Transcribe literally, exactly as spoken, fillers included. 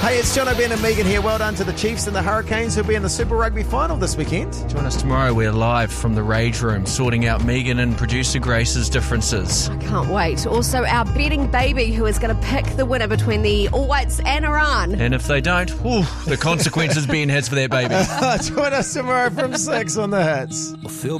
Hey, it's John O'Brien and Megan here. Well done to the Chiefs and the Hurricanes who'll be in the Super Rugby final this weekend. Join us tomorrow. We're live from the Rage Room, sorting out Megan and producer Grace's differences. I can't wait. Also, our betting baby who is going to pick the winner between the All Whites and Iran. And if they don't, whew, the consequences being hits for that baby. Join us tomorrow from six on The Hits. Feel